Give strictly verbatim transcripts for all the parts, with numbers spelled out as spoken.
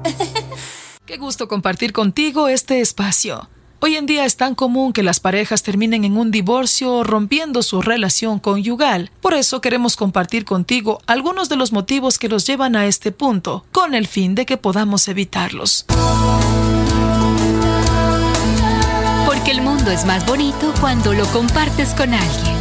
Qué gusto compartir contigo este espacio. Hoy en día es tan común que las parejas terminen en un divorcio o rompiendo su relación conyugal. Por eso queremos compartir contigo algunos de los motivos que los llevan a este punto, con el fin de que podamos evitarlos. Porque el mundo es más bonito cuando lo compartes con alguien.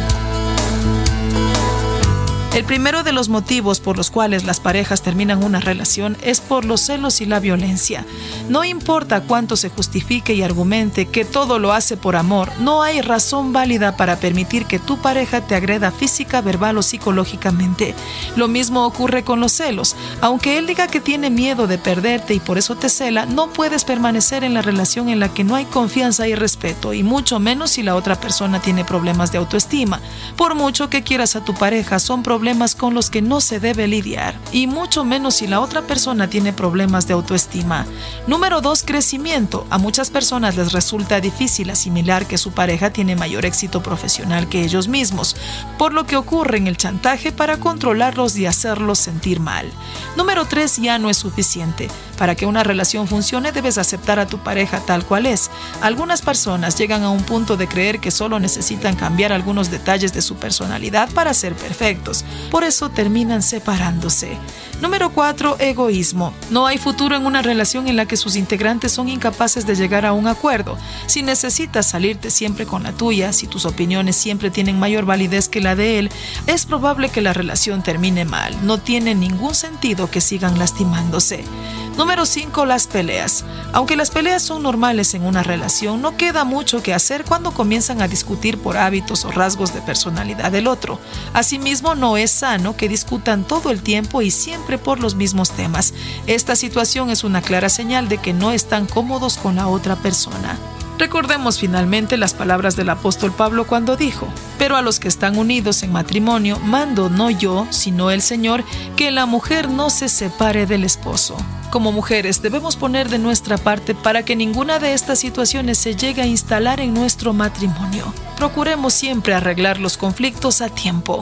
El primero de los motivos por los cuales las parejas terminan una relación es por los celos y la violencia. No importa cuánto se justifique y argumente que todo lo hace por amor, no hay razón válida para permitir que tu pareja te agreda física, verbal o psicológicamente. Lo mismo ocurre con los celos. Aunque él diga que tiene miedo de perderte y por eso te cela, no puedes permanecer en la relación en la que no hay confianza y respeto, y mucho menos si la otra persona tiene problemas de autoestima. Por mucho que quieras a tu pareja, son problemas con los que no se debe lidiar, y mucho menos si la otra persona tiene problemas de autoestima. Número dos, crecimiento. A muchas personas les resulta difícil asimilar que su pareja tiene mayor éxito profesional que ellos mismos, por lo que ocurre en el chantaje para controlarlos y hacerlos sentir mal. Número tres, ya no es suficiente. Para que una relación funcione, debes aceptar a tu pareja tal cual es. Algunas personas llegan a un punto de creer que solo necesitan cambiar algunos detalles de su personalidad para ser perfectos. Por eso terminan separándose. Número cuatro, egoísmo. No hay futuro en una relación en la que sus integrantes son incapaces de llegar a un acuerdo. Si necesitas salirte siempre con la tuya, si tus opiniones siempre tienen mayor validez que la de él, es probable que la relación termine mal. No tiene ningún sentido que sigan lastimándose. Número cinco, las peleas. Aunque las peleas son normales en una relación, no queda mucho que hacer cuando comienzan a discutir por hábitos o rasgos de personalidad del otro. Asimismo, no es sano que discutan todo el tiempo y siempre por los mismos temas. Esta situación es una clara señal de que no están cómodos con la otra persona. Recordemos finalmente las palabras del apóstol Pablo cuando dijo: pero a los que están unidos en matrimonio, mando no yo, sino el Señor, que la mujer no se separe del esposo. Como mujeres debemos poner de nuestra parte para que ninguna de estas situaciones se llegue a instalar en nuestro matrimonio. Procuremos siempre arreglar los conflictos a tiempo.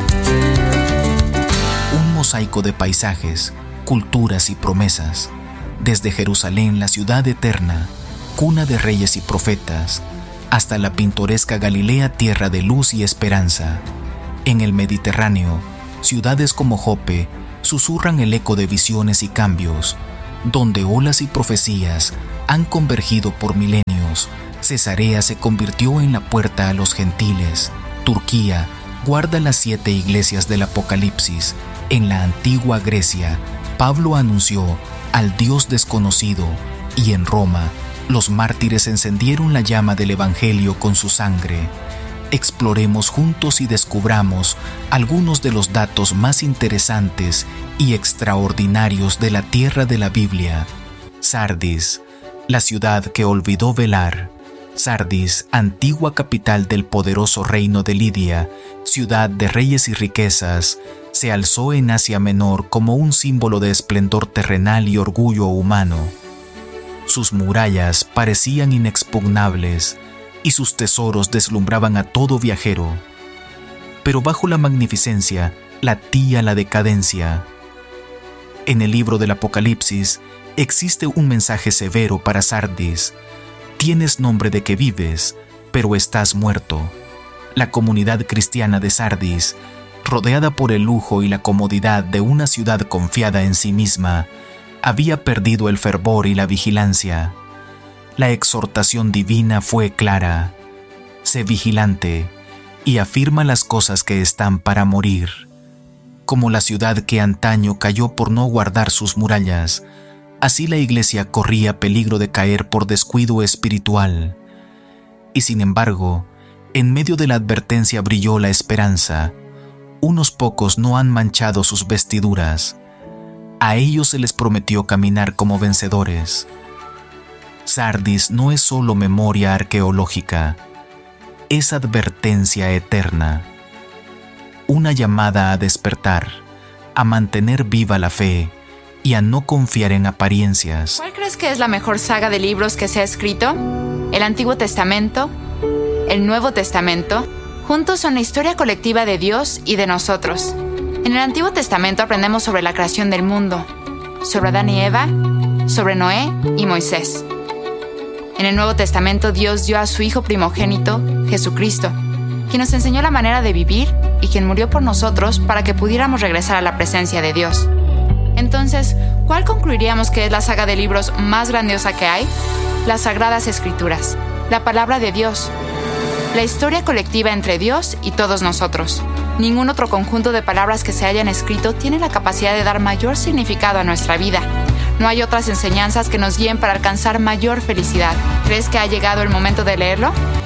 Un mosaico de paisajes, culturas y promesas. Desde Jerusalén, la ciudad eterna, cuna de reyes y profetas, hasta la pintoresca Galilea, tierra de luz y esperanza. En el Mediterráneo, ciudades como Jope susurran el eco de visiones y cambios, donde olas y profecías han convergido por milenios. Cesarea se convirtió en la puerta a los gentiles. Turquía guarda las siete iglesias del Apocalipsis. En la antigua Grecia, Pablo anunció al Dios desconocido, y en Roma, los mártires encendieron la llama del Evangelio con su sangre. Exploremos juntos y descubramos algunos de los datos más interesantes y extraordinarios de la tierra de la Biblia. Sardis, la ciudad que olvidó velar. Sardis, antigua capital del poderoso reino de Lidia, ciudad de reyes y riquezas, se alzó en Asia Menor como un símbolo de esplendor terrenal y orgullo humano. Sus murallas parecían inexpugnables y sus tesoros deslumbraban a todo viajero. Pero bajo la magnificencia latía la decadencia. En el libro del Apocalipsis existe un mensaje severo para Sardis. Tienes nombre de que vives, pero estás muerto. La comunidad cristiana de Sardis, rodeada por el lujo y la comodidad de una ciudad confiada en sí misma, había perdido el fervor y la vigilancia. La exhortación divina fue clara: sé vigilante y afirma las cosas que están para morir. Como la ciudad que antaño cayó por no guardar sus murallas, así la iglesia corría peligro de caer por descuido espiritual. Y sin embargo, en medio de la advertencia brilló la esperanza. Unos pocos no han manchado sus vestiduras. A ellos se les prometió caminar como vencedores. Sardis no es solo memoria arqueológica, es advertencia eterna. Una llamada a despertar, a mantener viva la fe y a no confiar en apariencias. ¿Cuál crees que es la mejor saga de libros que se ha escrito? ¿El Antiguo Testamento? ¿El Nuevo Testamento? Juntos son la historia colectiva de Dios y de nosotros. En el Antiguo Testamento aprendemos sobre la creación del mundo, sobre Adán y Eva sobre Noé y Moisés. En el Nuevo Testamento, Dios dio a su Hijo primogénito, Jesucristo, quien nos enseñó la manera de vivir y quien murió por nosotros para que pudiéramos regresar a la presencia de Dios. Entonces, ¿cuál concluiríamos que es la saga de libros más grandiosa que hay? Las Sagradas Escrituras, la palabra de Dios, la historia colectiva entre Dios y todos nosotros. Ningún otro conjunto de palabras que se hayan escrito tiene la capacidad de dar mayor significado a nuestra vida. No hay otras enseñanzas que nos guíen para alcanzar mayor felicidad. ¿Crees que ha llegado el momento de leerlo?